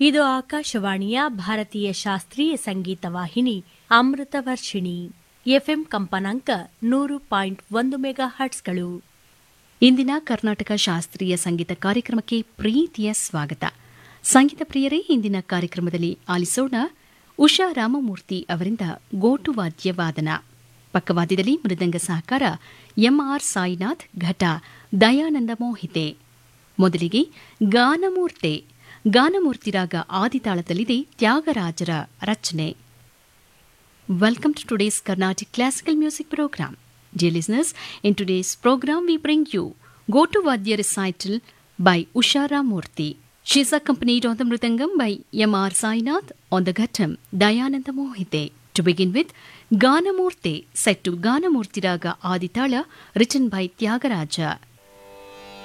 ಇದು ಆಕಾಶವಾಣಿಯ ಭಾರತೀಯ ಶಾಸ್ತ್ರೀಯ ಸಂಗೀತ ವಾಹಿನಿ ಅಮೃತ ವರ್ಷಿಣಿ ಎಫ್ಎಂ ಕಂಪನಾಂಕ 100.1 ಮೆಗಾ ಹರ್ಟ್ಸ್ಗಳು. ಇಂದಿನ ಕರ್ನಾಟಕ ಶಾಸ್ತ್ರೀಯ ಸಂಗೀತ ಕಾರ್ಯಕ್ರಮಕ್ಕೆ ಪ್ರೀತಿಯ ಸ್ವಾಗತ. ಸಂಗೀತ ಪ್ರಿಯರೇ, ಇಂದಿನ ಕಾರ್ಯಕ್ರಮದಲ್ಲಿ ಆಲಿಸೋಣ ಉಷಾ ರಾಮಮೂರ್ತಿ ಅವರಿಂದ ಗೋಟುವಾದ್ಯ ವಾದನ. ಪಕ್ಕವಾದ್ಯದಲ್ಲಿ ಮೃದಂಗ ಸಹಕಾರ ಎಂಆರ್ ಸಾಯಿನಾಥ್, ಘಟ ದಯಾನಂದ ಮೋಹಿತೆ. ಮೊದಲಿಗೆ ಗಾನಮೂರ್ತೆ. ಗಾನಮೂರ್ತಿ ರಾಗ ಆದಿತಾಳದಲ್ಲಿದೆ, ತ್ಯಾಗರಾಜರ ರಚನೆ. Welcome to today's Carnatic Classical Music Program. Dear listeners, in today's program we bring you Gotuvadya Recital by Usha Ramamurthy. She is accompanied on the Mridangam by M.R. Sainath, on the Ghatam Dayananda Mohite. To begin with, Ganamurte, set to Ganamurti Raga Aditala, written by Tyagaraja.